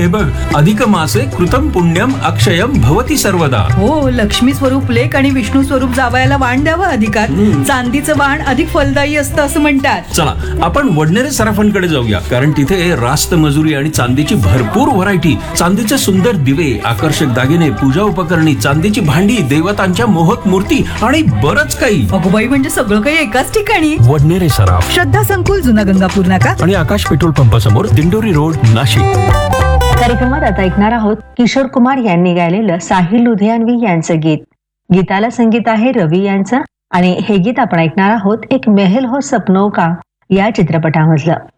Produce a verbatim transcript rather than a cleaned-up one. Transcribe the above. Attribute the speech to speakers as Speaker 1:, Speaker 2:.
Speaker 1: हे बघ, अधिक मासे कृतं पुण्यम अक्षयम भवती सर्वदा.
Speaker 2: हो, लक्ष्मी स्वरूप लेक आणि विष्णू स्वरूप जावयाला वाण द्यावं अधिकार. चांदीचं वाण अधिक फलदायी असतं असं म्हणतात.
Speaker 1: चला आपण वडनेरे सराफांकडे जाऊया, कारण तिथे रास्त मजुरी आणि चांदीची भरपूर व्हरायटी, चांदीचे सुंदर दिवे, आकर्षक दागिने, पूजा उपकरणी, चांदीची भांडी, देवतांच्या मोहक मूर्ती आणि बरंच काही.
Speaker 2: अगोबाई, म्हणजे सगळं काही एकाच ठिकाणी.
Speaker 1: वडनेरे सराफ,
Speaker 2: श्रद्धा संकुल, जुना गंगापूर नाका
Speaker 1: आणि आकाश पेट्रोल पंपा समोर, दिंडोरी रोड, नाशिक.
Speaker 3: कार्यक्रमात आता ऐकणार आहोत किशोर कुमार यांनी गायलेलं साहिल लुधियानवी यांचं गीत. गीताला संगीत आहे रवी यांचं आणि हे गीत आपण ऐकणार आहोत एक मेहल हो सपनो का या चित्रपटामधलं.